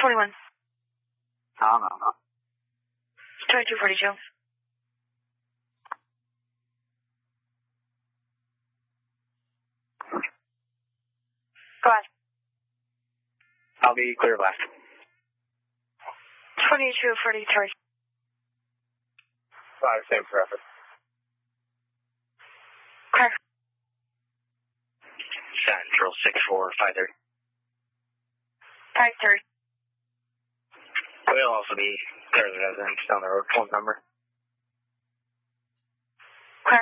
21. No. 2242. Go ahead. I'll be clear left. 2243. Same traffic. Clear. Central 6453. 53. We'll also be clear the residence down the road. Phone number.